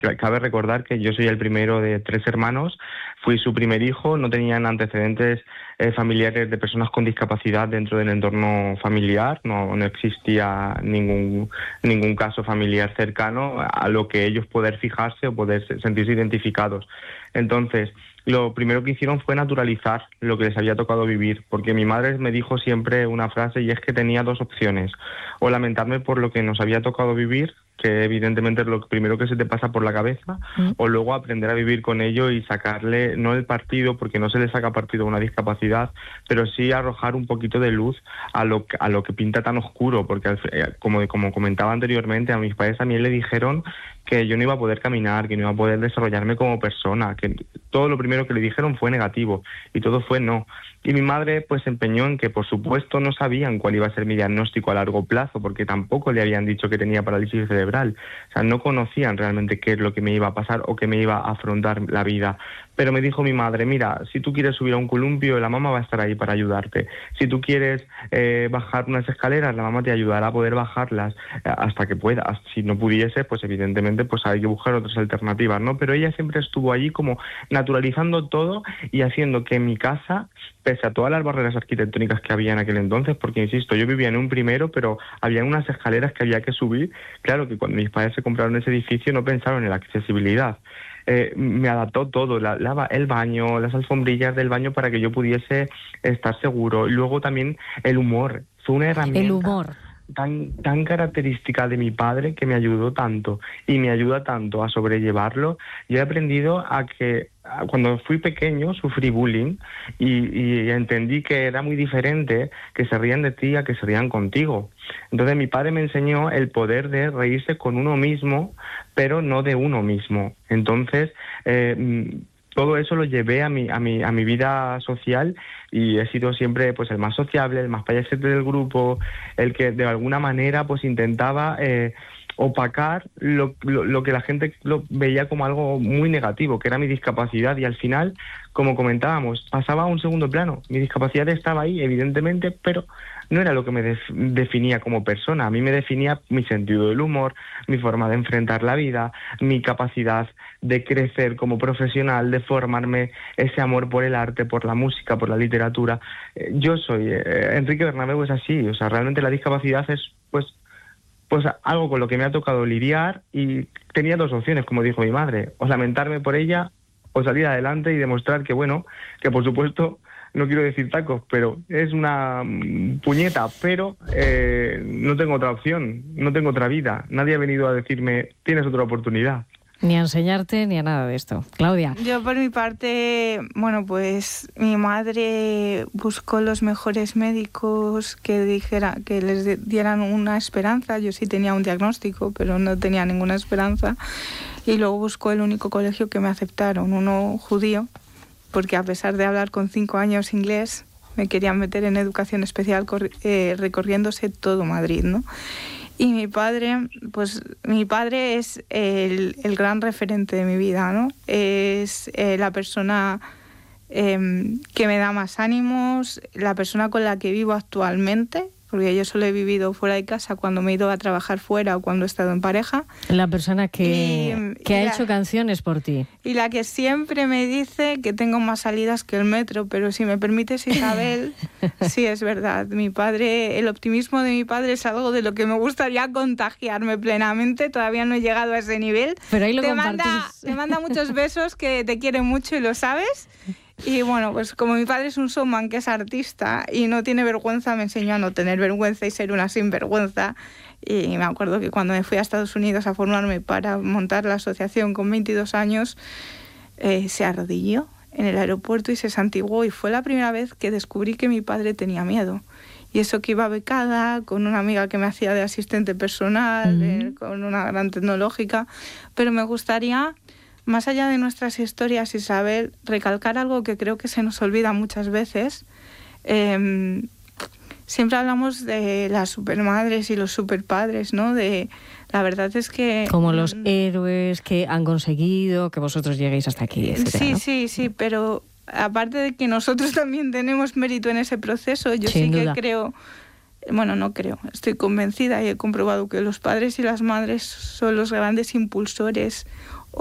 Cabe recordar que yo soy el primero de 3 hermanos, fui su primer hijo, no tenían antecedentes familiares de personas con discapacidad dentro del entorno familiar, no existía ningún caso familiar cercano a lo que ellos poder fijarse o poder sentirse identificados. Entonces, lo primero que hicieron fue naturalizar lo que les había tocado vivir, porque mi madre me dijo siempre una frase, y es que tenía 2 opciones: o lamentarme por lo que nos había tocado vivir, que evidentemente es lo primero que se te pasa por la cabeza, o luego aprender a vivir con ello y sacarle, no el partido, porque no se le saca partido a una discapacidad, pero sí arrojar un poquito de luz a lo que pinta tan oscuro, porque como comentaba anteriormente, a mis padres también le dijeron que yo no iba a poder caminar, que no iba a poder desarrollarme como persona, que todo lo primero que le dijeron fue negativo y todo fue no. Y mi madre pues se empeñó en que, por supuesto, no sabían cuál iba a ser mi diagnóstico a largo plazo, porque tampoco le habían dicho que tenía parálisis cerebral. O sea, no conocían realmente qué es lo que me iba a pasar o qué me iba a afrontar la vida. Pero me dijo mi madre, mira, si tú quieres subir a un columpio, la mamá va a estar ahí para ayudarte. Si tú quieres bajar unas escaleras, la mamá te ayudará a poder bajarlas hasta que puedas. Si no pudiese, pues evidentemente pues hay que buscar otras alternativas, ¿no? Pero ella siempre estuvo allí como naturalizando todo y haciendo que mi casa, pese a todas las barreras arquitectónicas que había en aquel entonces, porque insisto, yo vivía en un primero, pero había unas escaleras que había que subir. Claro que cuando mis padres se compraron ese edificio no pensaron en la accesibilidad. Me adaptó todo, el baño, las alfombrillas del baño para que yo pudiese estar seguro. Y luego también el humor, fue una herramienta. El humor. Tan característica de mi padre, que me ayudó tanto y me ayuda tanto a sobrellevarlo. Yo he aprendido a que cuando fui pequeño sufrí bullying y entendí que era muy diferente que se rían de ti a que se rían contigo. Entonces mi padre me enseñó el poder de reírse con uno mismo, pero no de uno mismo. Entonces todo eso lo llevé a mi vida social y he sido siempre pues el más sociable, el más payasete del grupo, el que de alguna manera pues intentaba opacar lo que la gente lo veía como algo muy negativo, que era mi discapacidad, y al final, como comentábamos, pasaba a un segundo plano. Mi discapacidad estaba ahí, evidentemente, pero no era lo que me definía como persona. A mí me definía mi sentido del humor, mi forma de enfrentar la vida, mi capacidad de crecer como profesional, de formarme, ese amor por el arte, por la música, por la literatura. Yo soy Enrique Bernabeu, es así. O sea, realmente la discapacidad es pues algo con lo que me ha tocado lidiar, y tenía 2 opciones, como dijo mi madre: o lamentarme por ella o salir adelante y demostrar que, bueno, que por supuesto, no quiero decir tacos, pero es una puñeta, pero no tengo otra opción, no tengo otra vida. Nadie ha venido a decirme, tienes otra oportunidad. Ni a enseñarte ni a nada de esto. Claudia. Yo por mi parte, bueno, pues mi madre buscó los mejores médicos que les dieran una esperanza. Yo sí tenía un diagnóstico, pero no tenía ninguna esperanza. Y luego buscó el único colegio que me aceptaron, uno judío, porque a pesar de hablar con 5 años inglés, me querían meter en educación especial recorriéndose todo Madrid, ¿no? Y mi padre es el gran referente de mi vida, ¿no? Es la persona que me da más ánimos, la persona con la que vivo actualmente, porque yo solo he vivido fuera de casa cuando me he ido a trabajar fuera o cuando he estado en pareja. La persona que ha hecho canciones por ti. Y la que siempre me dice que tengo más salidas que el metro, pero si me permites, Isabel, sí, es verdad. El optimismo de mi padre es algo de lo que me gustaría contagiarme plenamente. Todavía no he llegado a ese nivel. Pero ahí lo compartís. Te manda muchos besos, que te quiere mucho y lo sabes. Y bueno, pues como mi padre es un showman que es artista y no tiene vergüenza, me enseñó a no tener vergüenza y ser una sinvergüenza. Y me acuerdo que cuando me fui a Estados Unidos a formarme para montar la asociación con 22 años, se arrodilló en el aeropuerto y se santiguó, y fue la primera vez que descubrí que mi padre tenía miedo. Y eso que iba becada, con una amiga que me hacía de asistente personal, con una gran tecnológica, pero me gustaría, más allá de nuestras historias, Isabel, recalcar algo que creo que se nos olvida muchas veces. Siempre hablamos de las supermadres y los superpadres, ¿no? La verdad es que... Como los héroes que han conseguido que vosotros lleguéis hasta aquí, etcétera, sí, ¿no? sí, pero aparte de que nosotros también tenemos mérito en ese proceso, yo Sin sí duda. que creo... Bueno, no creo, estoy convencida y he comprobado que los padres y las madres son los grandes impulsores